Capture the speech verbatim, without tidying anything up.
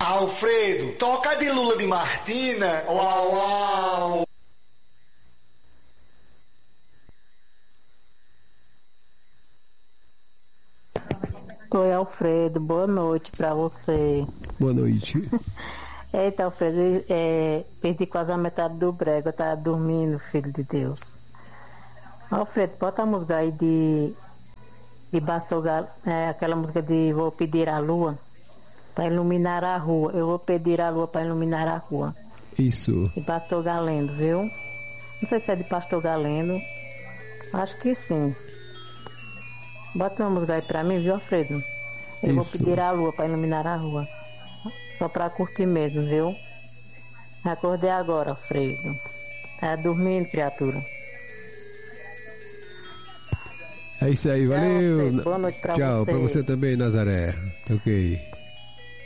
Alfredo, toca de Lula de Martina. Uau, uau. Oi, Alfredo, boa noite pra você. Boa noite. Eita, Alfredo, é, perdi quase a metade do brega, eu tava dormindo, filho de Deus. Alfredo, bota a música aí de, de Bastogal, é, aquela música de Vou Pedir a Lua para iluminar a rua. Eu vou pedir a lua para iluminar a rua. Isso. De Pastor Galendo, viu? Não sei se é de Pastor Galendo. Acho que sim. Bota uma música aí pra mim, viu, Alfredo? Eu Isso. vou pedir a lua para iluminar a rua. Só pra curtir mesmo, viu? Acordei agora, Alfredo. Tá dormindo, criatura. É isso aí, valeu. Tchau, Alfredo. Boa noite pra Tchau, você. pra você também, Nazaré. Ok.